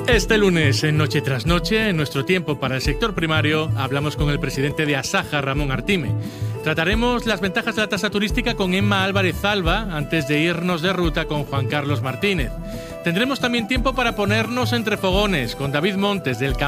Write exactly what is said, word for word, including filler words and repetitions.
Este lunes, en Noche tras Noche, en nuestro tiempo para el sector primario, hablamos con el presidente de Asaja, Ramón Artime. Trataremos las ventajas de la tasa turística con Emma Álvarez Alba, antes de irnos de ruta con Juan Carlos Martínez. Tendremos también tiempo para ponernos entre fogones con David Montes del